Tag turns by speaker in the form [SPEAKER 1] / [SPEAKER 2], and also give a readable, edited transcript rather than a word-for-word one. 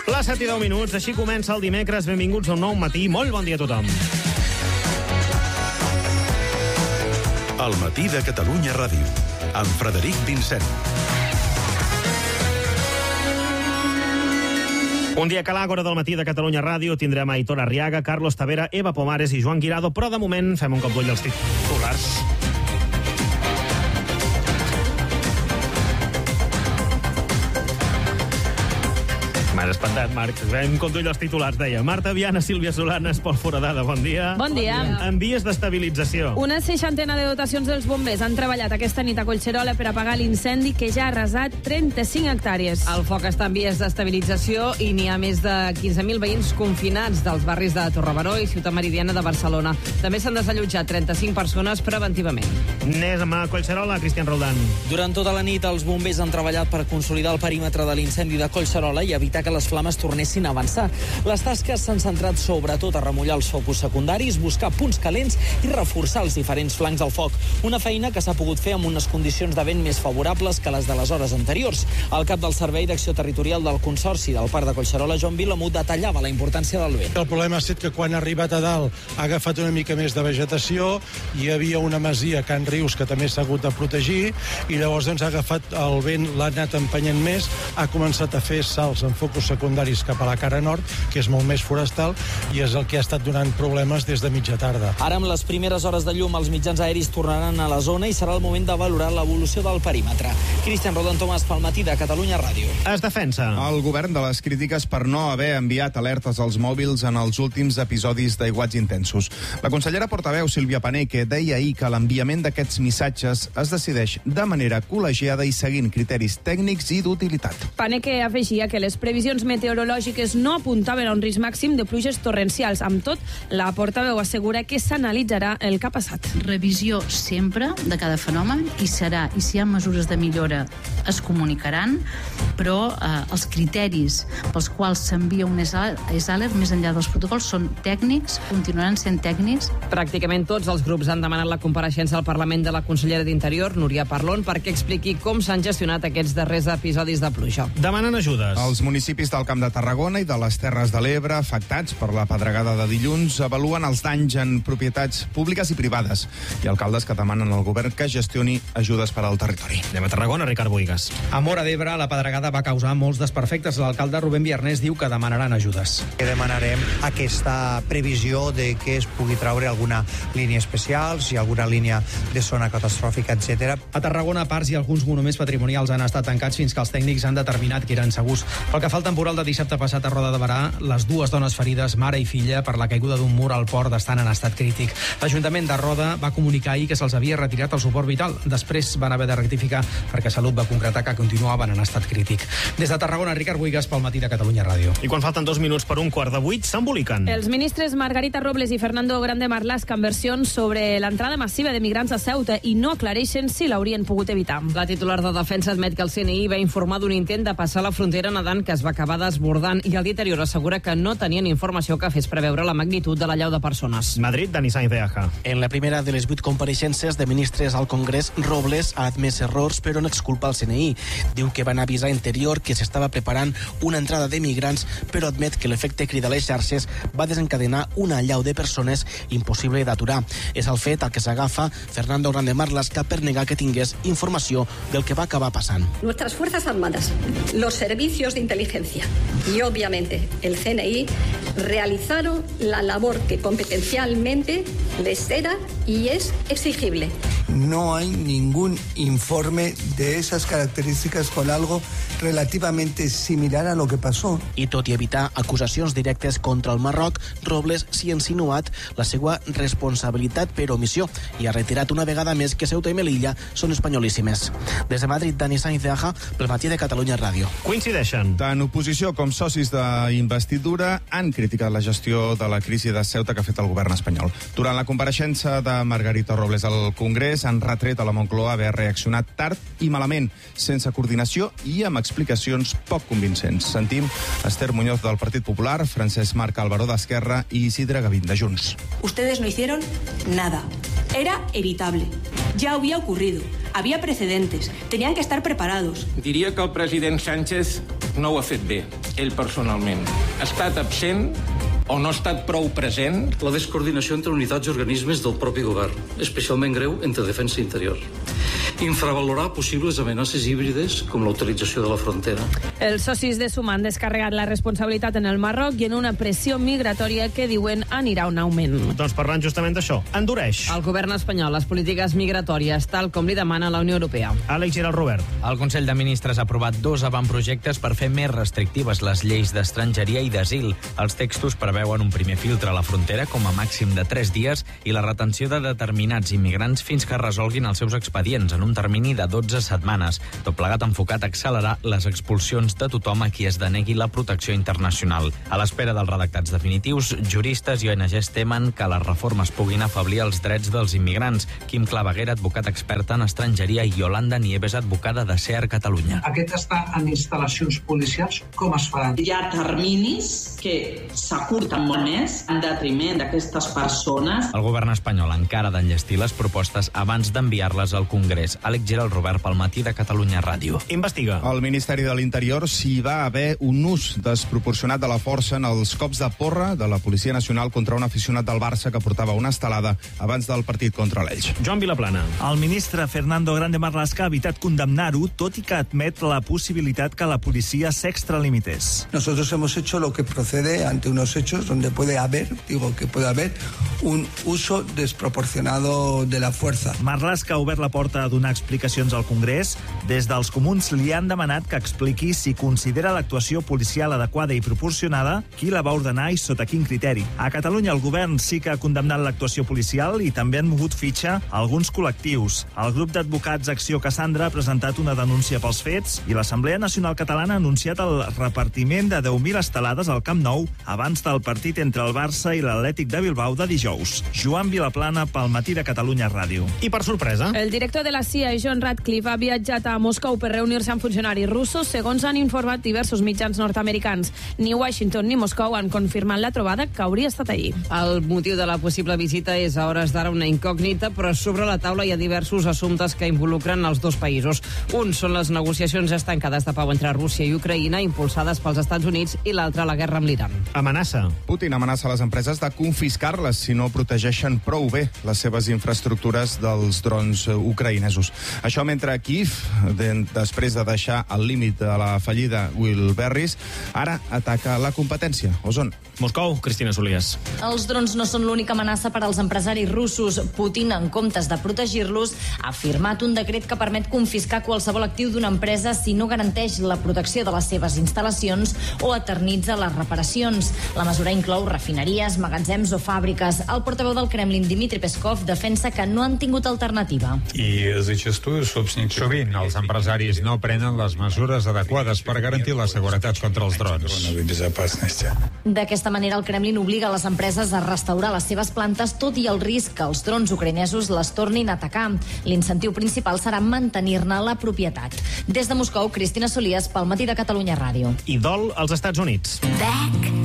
[SPEAKER 1] Les 7 i 10 minuts, així comença el dimecres. Benvinguts a un nou matí. Molt bon dia a tothom.
[SPEAKER 2] El matí de Catalunya Ràdio, amb Frederic Vincent.
[SPEAKER 1] Un dia que a l'Àgora del matí de Catalunya Ràdio tindrem a Aitor Arriaga, Carlos Tavera, Eva Pomares i Joan Guirado, però de moment fem un cop d'ull als titulars. M'has espantat, Marc. Fem un cop d'ull als titulars, deia. Marta Viana, Sílvia Solanes, Pol Foradada, bon dia.
[SPEAKER 3] Bon dia.
[SPEAKER 1] En vies d'estabilització.
[SPEAKER 3] Una 60ena de dotacions dels bombers han treballat aquesta nit a Collserola per apagar l'incendi que ja ha arrasat 35 hectàrees.
[SPEAKER 4] El foc està en vies d'estabilització i n'hi ha més de 15.000 veïns confinats dels barris de Torrebaró i Ciutat Meridiana de Barcelona. També s'han desallotjat 35 persones preventivament.
[SPEAKER 1] Anem a Collserola, Cristian Roldán.
[SPEAKER 5] Durant tota la nit, els bombers han treballat per consolidar el perímetre de l'incendi de Collserola i evitar que les flames tornessin a avançar. Les tasques s'han centrat sobretot a remullar els focus secundaris, buscar punts calents i reforçar els diferents flancs del foc. Una feina que s'ha pogut fer amb unes condicions de vent més favorables que les de les hores anteriors. El cap del Servei d'Acció Territorial del Consorci del Parc de Collserola, Joan Vilamut, detallava la importència del vent.
[SPEAKER 6] El problema ha estat que quan ha arribat a dalt ha agafat una mica més de vegetació, hi havia una masia a Can Rius que també s'ha hagut de protegir i llavors ha agafat el vent, l'ha anat empenyent més, ha començat a fer salts en focus secundaris cap a la cara nord, que és molt més forestal, i és el que ha estat donant problemes des de mitja tarda.
[SPEAKER 5] Ara, amb les primeres hores de llum, els mitjans aeris tornaran a la zona i serà el moment de valorar l'evolució del perímetre. Cristian Roldán Tomàs, pel matí de Catalunya Ràdio.
[SPEAKER 1] Es defensa.
[SPEAKER 7] El govern de les crítiques per no haver enviat alertes als mòbils en els últims episodis d'aiguats intensos. La consellera portaveu Sílvia Paneque deia ahir que l'enviament d'aquests missatges es decideix de manera col·legiada i seguint criteris tècnics i d'utilitat.
[SPEAKER 3] Paneque afegia que les previsions meteorològiques no apuntaven a un risc màxim de pluges torrencials. Amb tot, la portaveu assegura que s'analitzarà el que ha passat.
[SPEAKER 8] Revisió sempre de cada fenomen i serà, i si hi ha mesures de millora es comunicaran, però els criteris pels quals s'envia un ESALER més enllà dels protocols són tècnics, continuaran sent tècnics.
[SPEAKER 4] Pràcticament tots els grups han demanat la compareixença al Parlament de la consellera d'Interior, Núria Parlon, perquè expliqui com s'han gestionat aquests darrers episodis de pluja.
[SPEAKER 1] Demanen ajudes.
[SPEAKER 7] Els municipis del Camp de Tarragona i de les Terres de l'Ebre, afectats per la pedregada de dilluns, avaluen els danys en propietats públiques i privades i alcaldes que demanen al govern que gestioni ajudes per al territori.
[SPEAKER 1] Anem a Tarragona, Ricard Boigas.
[SPEAKER 9] A Móra d'Ebre, la pedregada va causar molts desperfectes. L'alcalde Rubén Viarnés diu que demanaran ajudes.
[SPEAKER 10] Demanarem aquesta previsió de que es pugui traure alguna línia especial, si alguna línia de zona catastròfica, etc.
[SPEAKER 9] A Tarragona, parcs i alguns monuments patrimonials han estat tancats fins que els tècnics han determinat que eren segurs. Pel que fa al temporal de dissabte passat a Roda de Berà, les dues dones ferides, mare i filla, per la caiguda d'un mur al port estan en estat crític. L'Ajuntament de Roda va comunicar ahir que se'ls havia retirat el suport vital. Després van haver de rectificar perquè Salut va concretar que continuaven en estat crític. Des de Tarragona, Ricard Boigas, pel matí de Catalunya Ràdio.
[SPEAKER 1] I quan falten 2 minuts per 7:45, s'emboliquen.
[SPEAKER 3] Els ministres Margarita Robles i Fernando Grande Marlaska en versions sobre l'entrada massiva de migrants a Ceuta i no aclareixen si l'haurien pogut evitar.
[SPEAKER 4] La titular de Defensa admet que el CNI va informar d'un intent de passar la frontera nedant que es va acabar desbordant i el d'interior assegura que no tenien informació que fes preveure la magnitud de l'allau de persones.
[SPEAKER 1] Madrid, Dani Sainz de Aja.
[SPEAKER 11] En la primera de les 8 compareixences de ministres al Congrés, Robles ha admès errors però no exculpa el CNI. Diu que van avisar a Interior que s'estava preparant una entrada de migrants però admet que l'efecte crida a les xarxes va desencadenar una allau de persones impossible d'aturar. És el fet al que s'agafa Fernando Grande Marlaska per negar que tingués informació del que va acabar passant.
[SPEAKER 12] Nuestras Fuerzas Armadas, los servicios de inteligencia y obviamente el CNI realizaron la labor que competencialmente les era y es exigible.
[SPEAKER 13] No hay ningún informe de esas características con algo relativamente similar a lo que pasó.
[SPEAKER 11] I tot i evitar acusacions directes contra el Marroc, Robles s'hi ha insinuat la seva responsabilitat per omissió i ha retirat una vegada més que Ceuta i Melilla són espanyolíssimes. Des de Madrid, Dani Sainz de Aja, pel matí de Catalunya Ràdio.
[SPEAKER 1] Coincideixen.
[SPEAKER 7] Tant oposició com socis d'investidura han criticat la gestió de la crisi de Ceuta que ha fet el govern espanyol. Durant la compareixença de Margarita Robles al Congrés han retret a la Moncloa haver reaccionat tard i malament, sense coordinació i amb explicacions poc convincents. Sentim Esther Muñoz del Partit Popular, Francesc Marc Albaró d'Esquerra i Isidre Gavín de Junts.
[SPEAKER 14] Ustedes no hicieron nada. Era evitable. Ya había ocurrido. Había precedentes. Tenían que estar preparados.
[SPEAKER 15] Diria que el president Sánchez no ho ha fet bé. ell personalment. Ha estat absent o no ha estat prou present?
[SPEAKER 16] La descoordinació entre unitats i organismes del propi govern, especialment greu entre defensa i interior. Infravalorar possibles amenaces híbrides com l'autorització de la frontera.
[SPEAKER 3] Els socis de Sumar han descarregat la responsabilitat en el Marroc i en una pressió migratòria que diuen anirà un augment.
[SPEAKER 1] Doncs parlant justament d'això, endureix.
[SPEAKER 4] El govern espanyol, les polítiques migratòries, tal com li demana la Unió Europea.
[SPEAKER 1] Àlex Giral Robert.
[SPEAKER 17] El Consell de Ministres ha aprovat 2 avantprojectes per fer més restrictives les lleis d'estrangeria i d'asil. Els textos preveuen un primer filtre a la frontera com a màxim de 3 dies i la retenció de determinats immigrants fins que resolguin els seus expedients en un termini de 12 setmanes. Tot plegat enfocat a accelerar les expulsions de tothom a qui es denegui la protecció internacional. A l'espera dels redactats definitius, juristes i ONGs temen que les reformes puguin afeblir els drets dels immigrants. Quim Claveguera, advocat experta en estrangeria, i Yolanda Nieves, advocada de SER Catalunya.
[SPEAKER 18] Aquest està en instal·lacions policials, com es farà?
[SPEAKER 19] Hi ha terminis que s'acurten molt més en detriment d'aquestes persones.
[SPEAKER 17] El govern espanyol encara d'enllestir les propostes abans d'enviar-les al Congrés. Àlex Giral Robert pel Matí de Catalunya Ràdio.
[SPEAKER 1] Investiga.
[SPEAKER 7] El Ministeri de l'Interior s'hi va haver un ús desproporcionat de la força en els cops de porra de la Policia Nacional contra un aficionat del Barça que portava una estelada abans del partit contra l'Elx.
[SPEAKER 1] Joan Vilaplana.
[SPEAKER 20] El ministre Fernando Grande Marlaska ha evitat condemnar-ho, tot i que admet la possibilitat que la policia s'extralimités.
[SPEAKER 13] Nosotros hemos hecho lo que procede ante unos hechos donde puede haber un uso desproporcionado de la fuerza.
[SPEAKER 20] Marlaska ha obert la porta a donar explicacions al Congrés. Des dels comuns li han demanat que expliqui si considera l'actuació policial adequada i proporcionada, qui la va ordenar i sota quin criteri. A Catalunya el govern sí que ha condemnat l'actuació policial i també han mogut fitxa alguns col·lectius. El grup d'advocats Acció Cassandra ha presentat una denúncia pels fets i l'Assemblea Nacional Catalana ha anunciat el repartiment de 10.000 estelades al Camp Nou abans del partit entre el Barça i l'Atlètic de Bilbao de dijous. Joan Vilaplana pel Matí de Catalunya Ràdio.
[SPEAKER 1] I per sorpresa,
[SPEAKER 3] el director de la CIA, John Ratcliffe, ha viatjat a Moscou per reunir-se amb funcionaris russos, segons han informat diversos mitjans nord-americans. Ni Washington ni Moscou han confirmat la trobada, que hauria estat ahir.
[SPEAKER 4] El motiu de la possible visita és a hores d'ara una incògnita, però sobre la taula hi ha diversos assumptes que involucren els dos països. Un són les negociacions estancades de pau entre Rússia i Ucraïna, impulsades pels Estats Units, i l'altre la guerra amb l'Iran.
[SPEAKER 1] Amenaça.
[SPEAKER 7] Putin amenaça les empreses de confiscar-les si no protegeixen prou bé les seves infraestructures dels drons ucraïnesos. Això mentre Kyiv, després de deixar al límit de la fallida Wilberris, ara ataca la competència. On?
[SPEAKER 1] Moscou, Cristina Solies.
[SPEAKER 21] Els drons no són l'única amenaça per als empresaris russos. Putin, en comptes de protegir-los, ha firmat un decret que permet confiscar qualsevol actiu d'una empresa si no garanteix la protecció de les seves instal·lacions o eternitza les reparacions. La mesura inclou refineries, magatzems o fàbriques. El portaveu del Kremlin, Dmitry Peskov, defensa que no han tingut alternativa.
[SPEAKER 22] Sovint els empresaris no prenen les mesures adequades per garantir la seguretat contra els drons.
[SPEAKER 21] D'aquesta manera, el Kremlin obliga les empreses a restaurar les seves plantes, tot i el risc que els drons ucraïnesos les tornin a atacar. L'incentiu principal serà mantenir-ne la propietat. Des de Moscou, Cristina Solies pel Matí de Catalunya Ràdio.
[SPEAKER 1] I dol als Estats Units.